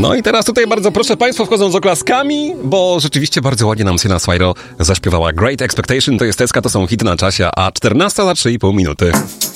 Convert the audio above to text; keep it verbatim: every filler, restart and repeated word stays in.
No i teraz tutaj bardzo proszę, Państwo wchodzą z oklaskami, bo rzeczywiście bardzo ładnie nam Sienna Swiro zaśpiewała Great Expectation, to jest Teska, to są hity na czasie, a czternasta za trzy i pół minuty.